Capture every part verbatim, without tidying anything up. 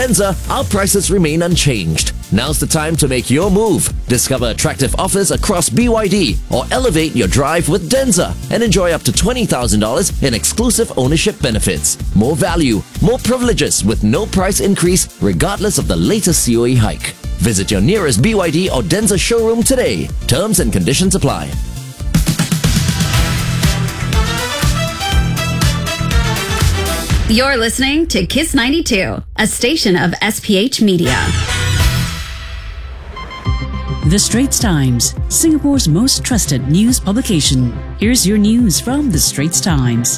Denza, our prices remain unchanged. Now's the time to make your move. Discover attractive offers across B Y D or elevate your drive with Denza and enjoy up to twenty thousand dollars in exclusive ownership benefits. More value, more privileges with no price increase regardless of the latest C O E hike. Visit your nearest B Y D or Denza showroom today. Terms and conditions apply. You're listening to Kiss ninety-two, a station of S P H Media. The Straits Times, Singapore's most trusted news publication. Here's your news from The Straits Times.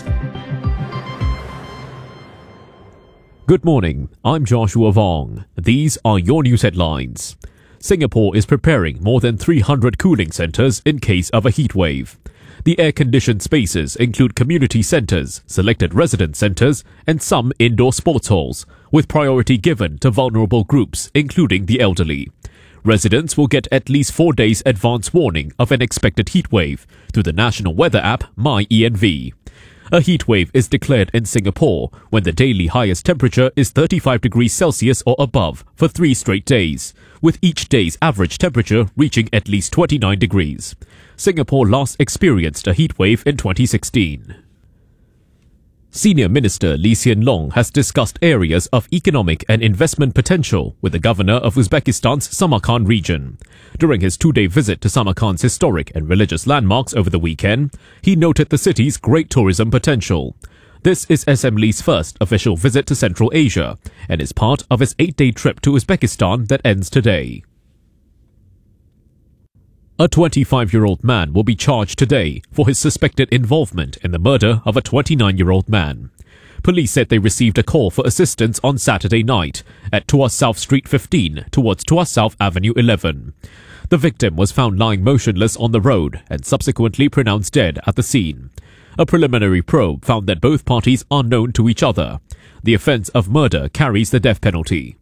Good morning, I'm Joshua Vong. These are your news headlines. Singapore is preparing more than three hundred cooling centres in case of a heatwave. The air-conditioned spaces include community centres, selected resident centres, and some indoor sports halls, with priority given to vulnerable groups, including the elderly. Residents will get at least four days advance warning of an expected heatwave through the national weather app MyENV. A heatwave is declared in Singapore when the daily highest temperature is thirty-five degrees Celsius or above for three straight days, with each day's average temperature reaching at least twenty-nine degrees. Singapore last experienced a heatwave in twenty sixteen. Senior Minister Lee Hsien Loong has discussed areas of economic and investment potential with the governor of Uzbekistan's Samarkand region. During his two-day visit to Samarkand's historic and religious landmarks over the weekend, he noted the city's great tourism potential. This is S M Lee's first official visit to Central Asia and is part of his eight-day trip to Uzbekistan that ends today. A twenty-five-year-old man will be charged today for his suspected involvement in the murder of a twenty-nine-year-old man. Police said they received a call for assistance on Saturday night at Tuas South Street fifteen towards Tuas South Avenue eleven. The victim was found lying motionless on the road and subsequently pronounced dead at the scene. A preliminary probe found that both parties are known to each other. The offence of murder carries the death penalty.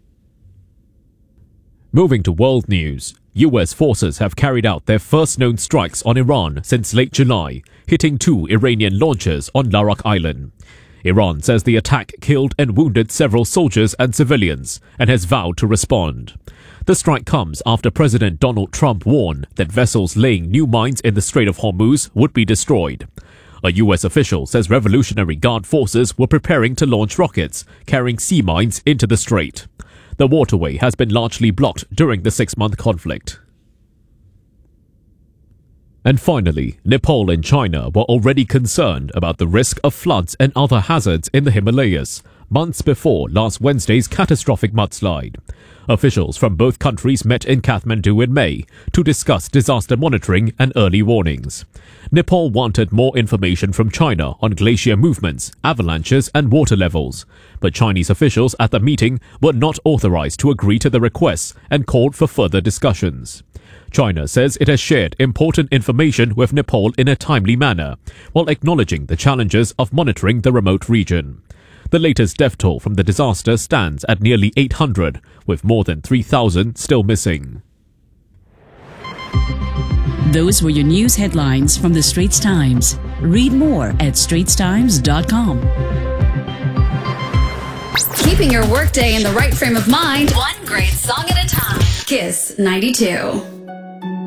Moving to world news, U S forces have carried out their first known strikes on Iran since late July, hitting two Iranian launchers on Larak Island. Iran says the attack killed and wounded several soldiers and civilians and has vowed to respond. The strike comes after President Donald Trump warned that vessels laying new mines in the Strait of Hormuz would be destroyed. A U S official says Revolutionary Guard forces were preparing to launch rockets carrying sea mines into the strait. The waterway has been largely blocked during the six-month conflict. And finally, Nepal and China were already concerned about the risk of floods and other hazards in the Himalayas months before last Wednesday's catastrophic mudslide. Officials from both countries met in Kathmandu in May to discuss disaster monitoring and early warnings. Nepal wanted more information from China on glacier movements, avalanches and water levels, but Chinese officials at the meeting were not authorized to agree to the requests and called for further discussions. China says it has shared important information with Nepal in a timely manner, while acknowledging the challenges of monitoring the remote region. The latest death toll from the disaster stands at nearly eight hundred, with more than three thousand still missing. Those were your news headlines from The Straits Times. Read more at straits times dot com. Keeping your workday in the right frame of mind, one great song at a time. Kiss ninety-two.